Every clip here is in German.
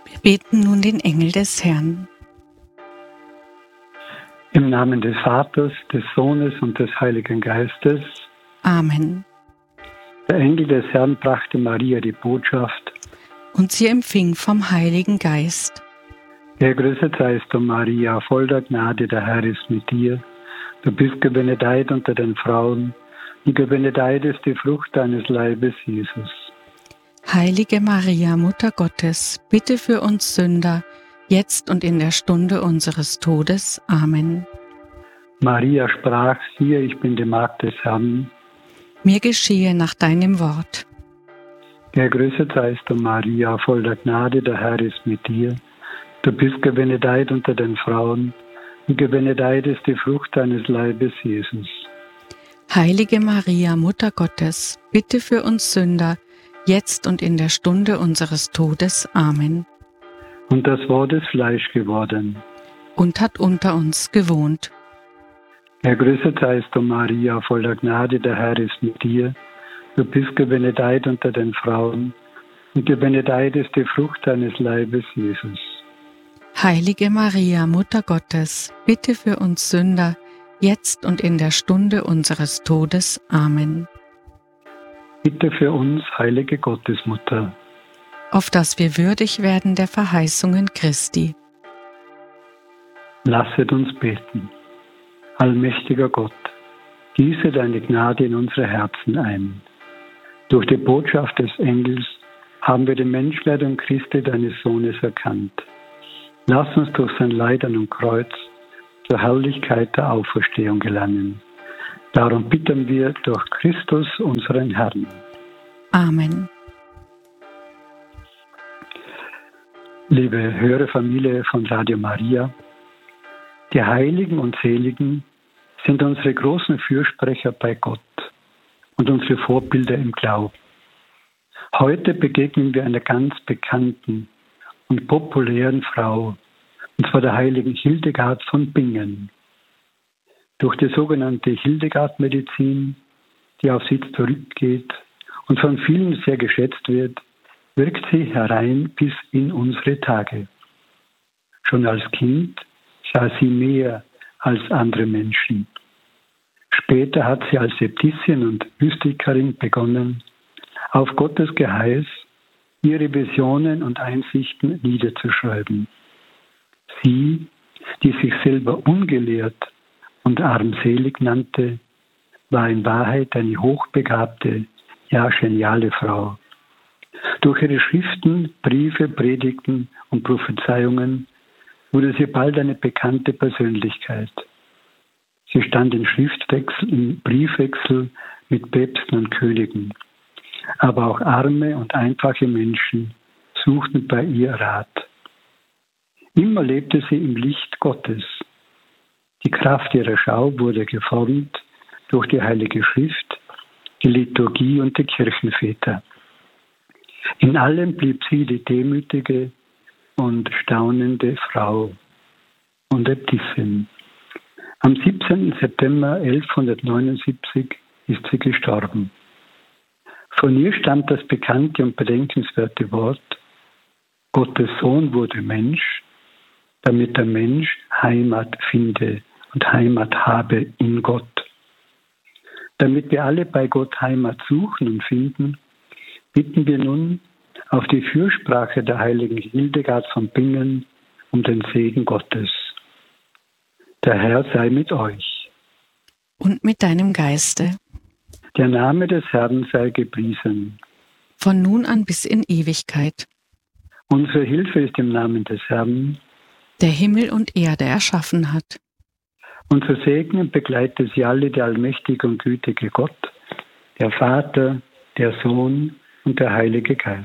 Wir beten nun den Engel des Herrn. Im Namen des Vaters, des Sohnes und des Heiligen Geistes. Amen. Der Engel des Herrn brachte Maria die Botschaft. Und sie empfing vom Heiligen Geist. Gegrüßet seist du, Maria, voll der Gnade, der Herr ist mit dir. Du bist gebenedeit unter den Frauen, und gebenedeit ist die Frucht deines Leibes, Jesus. Heilige Maria, Mutter Gottes, bitte für uns Sünder, jetzt und in der Stunde unseres Todes. Amen. Maria sprach, siehe, ich bin die Magd des Herrn. Mir geschehe nach deinem Wort. Gegrüßet seist du, Maria, voll der Gnade, der Herr ist mit dir. Du bist gebenedeit unter den Frauen, und gebenedeit ist die Frucht deines Leibes, Jesus. Heilige Maria, Mutter Gottes, bitte für uns Sünder, jetzt und in der Stunde unseres Todes. Amen. Und das Wort ist Fleisch geworden und hat unter uns gewohnt. Gegrüßet seist du, Maria, voll der Gnade, der Herr ist mit dir. Du bist gebenedeit unter den Frauen, und gebenedeit ist die Frucht deines Leibes, Jesus. Heilige Maria, Mutter Gottes, bitte für uns Sünder, jetzt und in der Stunde unseres Todes. Amen. Bitte für uns, heilige Gottesmutter, auf dass wir würdig werden der Verheißungen Christi. Lasset uns beten. Allmächtiger Gott, gieße deine Gnade in unsere Herzen ein. Durch die Botschaft des Engels haben wir die Menschwerdung Christi, deines Sohnes, erkannt. Lass uns durch sein Leiden am Kreuz zur Herrlichkeit der Auferstehung gelangen. Darum bitten wir durch Christus, unseren Herrn. Amen. Liebe Hörerfamilie von Radio Maria, die Heiligen und Seligen sind unsere großen Fürsprecher bei Gott und unsere Vorbilder im Glauben. Heute begegnen wir einer ganz bekannten und populären Frau, und zwar der heiligen Hildegard von Bingen. Durch die sogenannte Hildegard-Medizin, die auf sie zurückgeht und von vielen sehr geschätzt wird, wirkt sie herein bis in unsere Tage. Schon als Kind sah sie mehr als andere Menschen. Später hat sie als Äbtissin und Mystikerin begonnen, auf Gottes Geheiß ihre Visionen und Einsichten niederzuschreiben. Sie, die sich selber ungelehrt und armselig nannte, war in Wahrheit eine hochbegabte, ja geniale Frau. Durch ihre Schriften, Briefe, Predigten und Prophezeiungen wurde sie bald eine bekannte Persönlichkeit. Sie stand in Briefwechsel mit Päpsten und Königen. Aber auch arme und einfache Menschen suchten bei ihr Rat. Immer lebte sie im Licht Gottes. Die Kraft ihrer Schau wurde geformt durch die Heilige Schrift, die Liturgie und die Kirchenväter. In allem blieb sie die demütige und staunende Frau und Äbtissin. Am 17. September 1179 ist sie gestorben. Von ihr stammt das bekannte und bedenkenswerte Wort: Gottes Sohn wurde Mensch, damit der Mensch Heimat finde und Heimat habe in Gott. Damit wir alle bei Gott Heimat suchen und finden, bitten wir nun auf die Fürsprache der heiligen Hildegard von Bingen um den Segen Gottes. Der Herr sei mit euch. Und mit deinem Geiste. Der Name des Herrn sei gepriesen. Von nun an bis in Ewigkeit. Unsere Hilfe ist im Namen des Herrn, der Himmel und Erde erschaffen hat. Unser Segen begleite sie alle, der allmächtige und gütige Gott, der Vater, der Sohn und der Heilige Geist.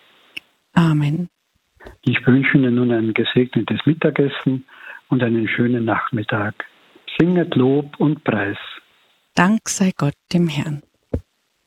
Amen. Ich wünsche Ihnen nun ein gesegnetes Mittagessen und einen schönen Nachmittag. Singet Lob und Preis. Dank sei Gott dem Herrn.